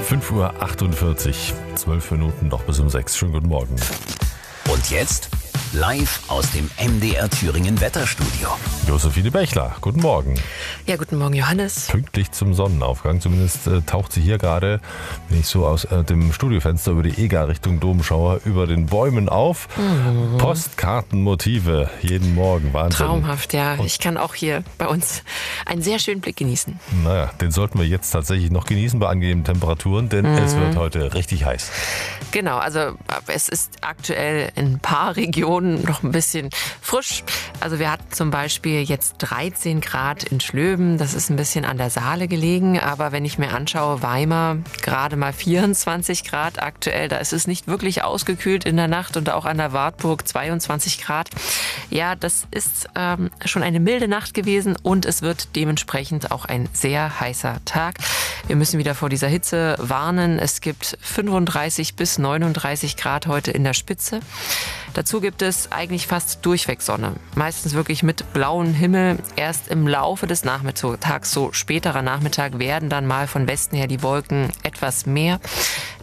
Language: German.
5:48 Uhr, 12 Minuten noch bis um 6. Schönen guten Morgen. Und jetzt live aus dem MDR Thüringen Wetterstudio. Josephine Bechler, guten Morgen. Ja, guten Morgen, Johannes. Pünktlich zum Sonnenaufgang, zumindest taucht sie hier gerade, wenn ich so aus dem Studiofenster über die Eger Richtung Dom schaue, über den Bäumen auf. Postkartenmotive jeden Morgen, Wahnsinn. Traumhaft, ja. Ich kann auch hier bei uns einen sehr schönen Blick genießen. Naja, den sollten wir jetzt tatsächlich noch genießen bei angenehmen Temperaturen, denn es wird heute richtig heiß. Genau, also es ist aktuell in ein paar Regionen noch ein bisschen frisch. Also wir hatten zum Beispiel jetzt 13 Grad in Schlöben. Das ist ein bisschen an der Saale gelegen. Aber wenn ich mir anschaue, Weimar gerade mal 24 Grad aktuell. Da ist es nicht wirklich ausgekühlt in der Nacht und auch an der Wartburg 22 Grad. Ja, das ist schon eine milde Nacht gewesen und es wird dementsprechend auch ein sehr heißer Tag. Wir müssen wieder vor dieser Hitze warnen. Es gibt 35 bis 39 Grad heute in der Spitze. Dazu gibt es eigentlich fast durchweg Sonne. Meistens wirklich mit blauem Himmel. Erst im Laufe des Nachmittags, so späterer Nachmittag, werden dann mal von Westen her die Wolken etwas mehr.